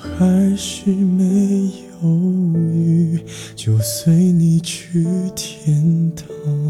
还是没犹豫，就随你去天堂。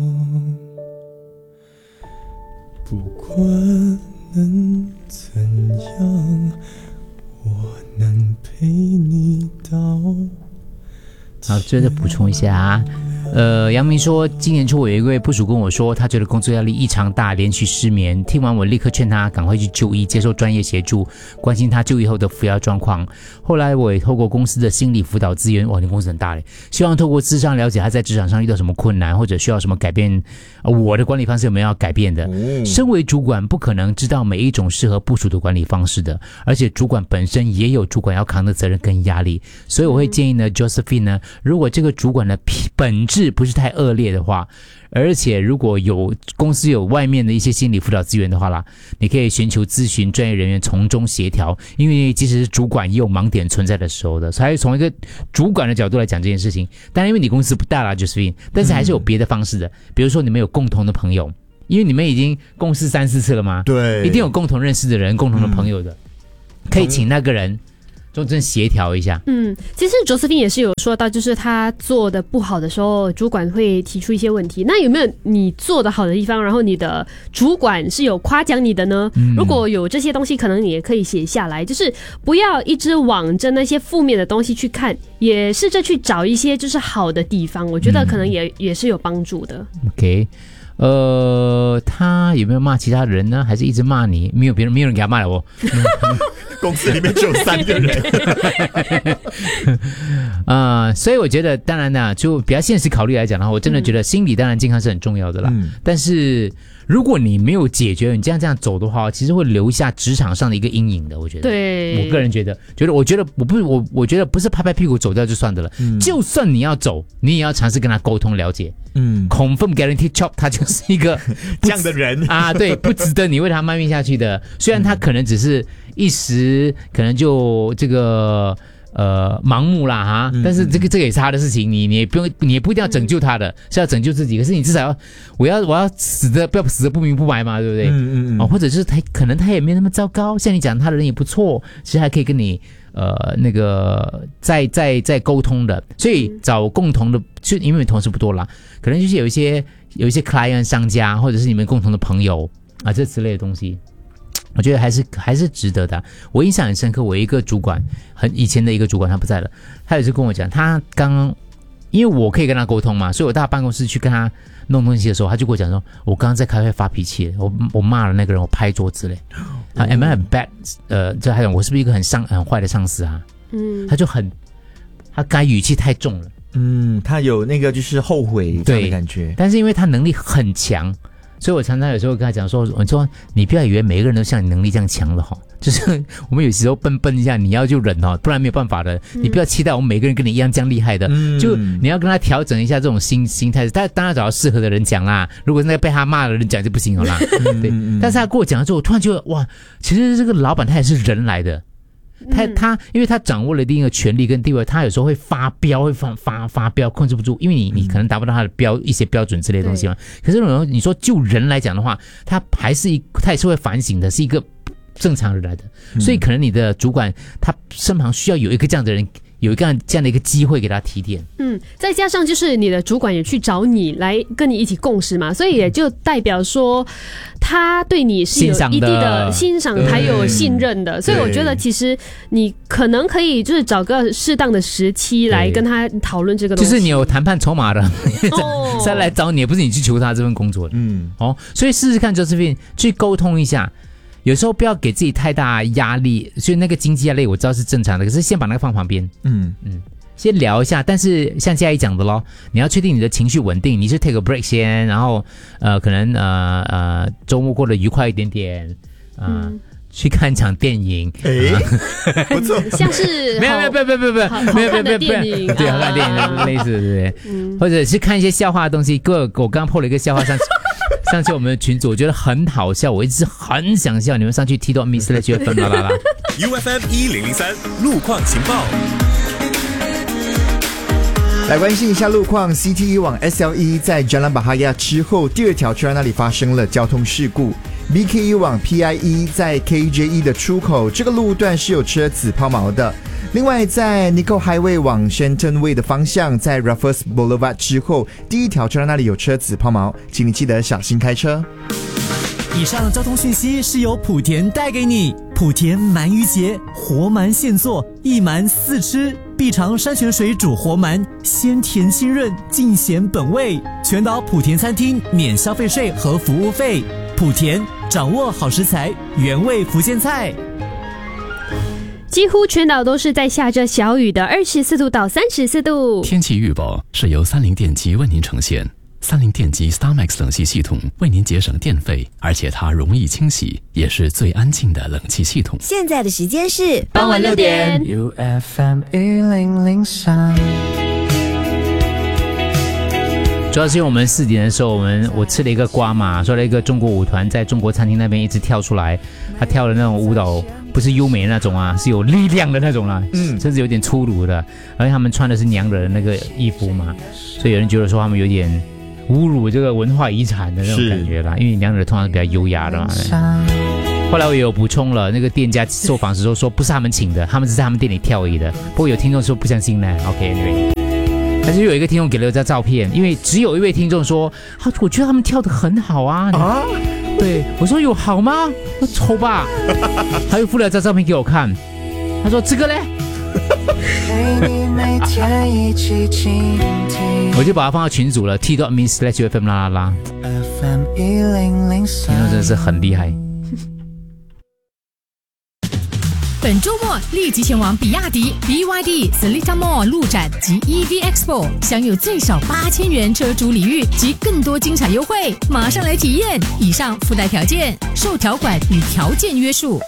不管能怎样，我能陪你到。 好，最后再补充一下啊。杨明说，今年初我有一位部属跟我说，他觉得工作压力异常大，连续失眠。听完我立刻劝他赶快去就医，接受专业协助，关心他就医后的服药状况。后来我也透过公司的心理辅导资源，哇，你公司很大嘞，希望透过咨商了解他在职场上遇到什么困难，或者需要什么改变。我的管理方式有没有要改变的？身为主管不可能知道每一种适合部属的管理方式的，而且主管本身也有主管要扛的责任跟压力，所以我会建议呢 Josephine 呢，如果这个主管的本质不是太恶劣的话，而且如果有公司有外面的一些心理辅导资源的话啦，你可以寻求咨询专业人员从中协调，因为即使是主管也有盲点存在的时候的，所以从一个主管的角度来讲这件事情。当然因为你公司不大啦 Josephine， 但是还是有别的方式的，比如说你们有共同的朋友，因为你们已经共事3-4次了嘛， 对， 一定有共同认识的人，共同的朋友的，可以请那个人中间协调一下。 其实 Josephine 也是有说到，就是他做的不好的时候，主管会提出一些问题。那有没有你做的好的地方，然后你的主管是有夸奖你的呢？如果有这些东西，可能你也可以写下来，就是不要一直往着那些负面的东西去看，也试着去找一些就是好的地方，我觉得可能也是有帮助的。 OK。他有没有骂其他人呢？还是一直骂你？没有人给他骂了我。 公司里面只有3个人。 所以我觉得当然呢，就比较现实考虑来讲的话，我真的觉得心理当然健康是很重要的啦。但是如果你没有解决，你这样走的话，其实会留下职场上的一个阴影的。我觉得，对我个人觉得我觉得不是拍拍屁股走掉就算的了。就算你要走，你也要尝试跟他沟通了解。confirm guarantee job 他就是一个这样的人啊，对，不值得你为他卖命下去的。虽然他可能只是一时，可能就这个盲目啦哈，但是这个也是他的事情，你也不一定要拯救他的，是要拯救自己。可是你至少我要死的不要死的不明不白嘛，对不对？或者就是可能他也没那么糟糕，像你讲他的人也不错，其实还可以跟你那个再沟通的。所以找共同的，就因为同事不多啦，可能就是有一些 client 商家，或者是你们共同的朋友啊，这之类的东西。我觉得还是值得的。我印象很深刻，我一个主管，以前的一个主管，他不在了，他也是跟我讲，他刚刚因为我可以跟他沟通嘛，所以我到办公室去跟他弄东西的时候，他就跟我讲说，我刚刚在开会发脾气，我骂了那个人，我拍桌子嘞。Am I a bad？ 这还有我是不是一个很坏的上司啊？他该语气太重了。 他有那个就是后悔这样的感觉。 但是因为他能力很强。所以我常常有时候跟他讲说，你不要以为每一个人都像你能力这样强的哈，就是我们有时候笨一下，你要就忍哈，不然没有办法的。你不要期待我们每个人跟你一样这样厉害的，就你要跟他调整一下这种心态。但当然找到适合的人讲啦，如果那个被他骂的人讲就不行了啦。对，但是他跟我讲的时候，我突然觉得哇，其实这个老板他也是人来的。他因为他掌握了另一个权力跟地位，他有时候会发飙，会发飙，控制不住，因为你可能达不到他的一些标准之类的东西嘛。可是你说就人来讲的话，他也是会反省的，是一个正常人来的。所以可能你的主管他身旁需要有一个这样的人，有一个这样的一个机会给他提点。 再加上就是你的主管也去找你来跟你一起共事嘛，所以也就代表说他对你是有一定的欣赏还有信任的。所以我觉得其实你可能可以就是找个适当的时期来跟他讨论这个东西， 就是你有谈判筹码的再来找你，也不是你去求他这份工作的。所以试试看 Josephine 去沟通一下，有时候不要给自己太大压力，所以那个经济压力我知道是正常的，可是先把那个放旁边。先聊一下，但是像嘉怡讲的咯，你要确定你的情绪稳定，你是 take a break 先，然后可能周末过得愉快一点点去看场电影， 不错， 像是没有好看的电影， 对，好看的电影类似，对不对？或者是看一些笑话的东西。我刚刚 po 了一个笑话上去我们的群组，我觉得很好笑，我一直很想笑。你们上去 t.me/UFM 啦。 UFM 1003路况情报。 来关心一下路况 ，CTE 往 SLE 在 Jalan Bahaya 之后，第2条车那里发生了交通事故。BKE 往 PIE 在 KJE 的出口，这个路段是有车子抛锚的。 另外，在 Nickel Highway 往 Shenton Way 的方向，在 Raffles Boulevard 之后，第一条车那里有车子抛锚，请你记得小心开车。 以上交通讯息是由莆田带给你。莆田鳗鱼节，活鳗现做，一鳗4吃，必尝山泉水煮活鳗，鲜甜清润，尽显本味。全岛莆田餐厅免消费税和服务费。莆田掌握好食材，原味福建菜。 几乎全岛都是在下着小雨的24度到34度。 天气预报是由三菱电机为您呈现。三菱电机 StarMax 冷气系统为您节省电费，而且它容易清洗，也是最安静的冷气系统。 现在的时间是傍晚6点。 UFM 1003。 主要是因为我们4点的时候，我吃了一个瓜嘛，说了一个中国舞团在中国餐厅那边一直跳出来，他跳的那种舞蹈不是优美的那种啊，是有力量的那种啦，甚至有点粗鲁的，而且他们穿的是娘惹的那个衣服嘛，所以有人觉得说他们有点侮辱这个文化遗产的那种感觉啦，因为娘惹通常是比较优雅的嘛。后来我也有补充了，那个店家受访时说不是他们请的，他们是在他们店里跳而已的。不过有听众说不相信呢 ，OK，anyway。但是有一个听众给了我张照片，因为只有一位听众说，我觉得他们跳得很好啊。对，我说有好吗？那丑吧。他又附了张照片给我看，他说这个嘞。我就把它放到群组了 t.me/UFM 啦啦啦。听众真的是很厉害。 本周末立即前往比亚迪 BYD Seletar Mall 路展及 EV Expo， 享有最少8000元车主礼遇及更多精彩优惠，马上来体验！以上附带条件，受条款与条件约束。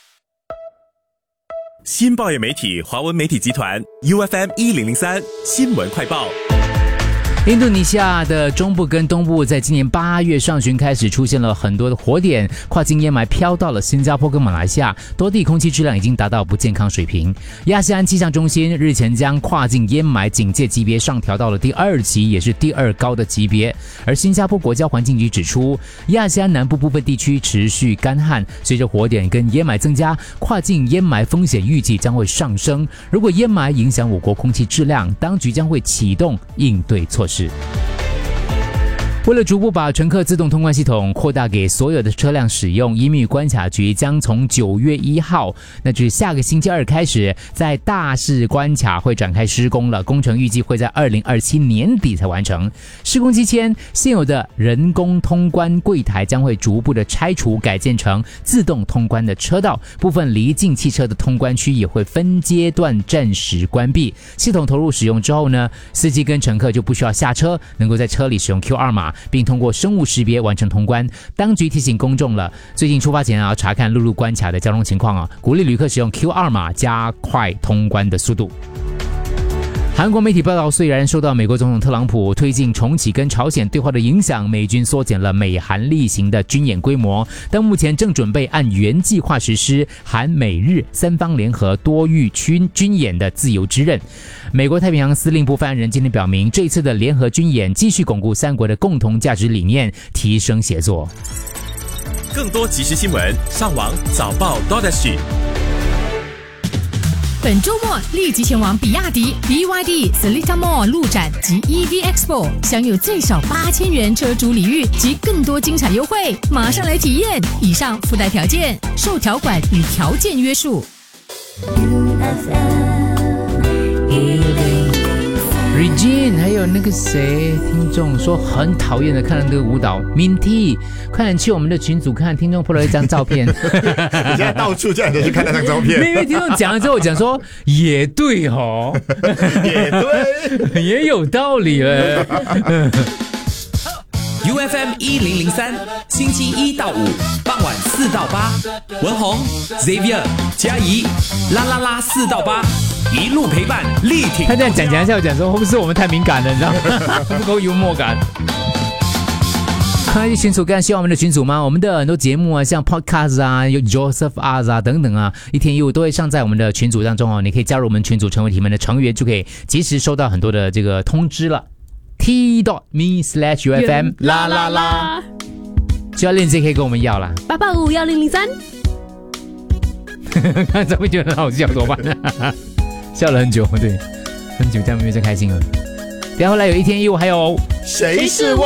新报业媒体华文媒体集团 UFM 1003新闻快报。 印度尼西亚的中部跟东部在今年8月上旬开始出现了很多的火点，跨境烟霾飘到了新加坡跟马来西亚，多地空气质量已经达到不健康水平。亚细安气象中心日前将跨境烟霾警戒级别上调到了第2级，也是第2高的级别。而新加坡国家环境局指出，亚细安南部部分地区持续干旱，随着火点跟烟霾增加，跨境烟霾风险预计将会上升。如果烟霾影响我国空气质量，当局将会启动应对措施。为了逐步把乘客自动通关系统扩大给所有的车辆使用，移民与关卡局将从9月1号，那就是下个星期二开始，在大士关卡会展开施工了。工程预计会在2027年底才完成。施工期间，现有的人工通关柜台将会逐步的拆除，改建成自动通关的车道。部分离境汽车的通关区也会分阶段暂时关闭。系统投入使用之后呢，司机跟乘客就不需要下车，能够在车里使用 QR 码。并通过生物识别完成通关。当局提醒公众了，最近出发前要查看陆路关卡的交通情况啊，鼓励旅客使用 QR 码，加快通关的速度。韩国媒体报道，虽然受到美国总统特朗普推进重启跟朝鲜对话的影响，美军缩减了美韩例行的军演规模，但目前正准备按原计划实施韩美日三方联合多域军演的自由之刃。美国太平洋司令部发言人今天表明，这一次的联合军演继续巩固三国的共同价值理念，提升协作。 更多即时新闻，上网早报 .SG。 本周末立即前往比亚迪 BYD Seletar Mall 路展及 EV Expo， 享有最少8000元车主礼遇及更多精彩优惠，马上来体验！以上附带条件，受条款与条件约束。 Regine 还有那个谁听众说很讨厌的看了那个舞蹈 Minty， 快点去我们的群组看，听众拍了一张照片。 你现在到处叫人家去看那张照片。 因为听众讲了之后，我讲说也对哦， 也对， 也有道理了。 UFM 1003，星期1到5傍晚4到8，文宏、Xavier、嘉怡，啦啦啦4到8，一路陪伴，力挺。 他这样讲一下，我讲说会不会是我们太敏感了，你知道吗？不够幽默感。快去群组看，希望我们的群组吗？我们的很多节目啊，像 podcast 啊，有 Joseph Oz 啊等等啊，一天一物都会上在我们的群组当中哦。你可以加入我们群组，成为你们的成员，就可以及时收到很多的这个通知了。t.me/UFM 啦啦啦，需要链接可以跟我们要啦。 8851003。 看照片觉得很好笑，怎么办？ 笑了很久，对，很久，这样妹妹真开心了。然后来有一天又还有谁是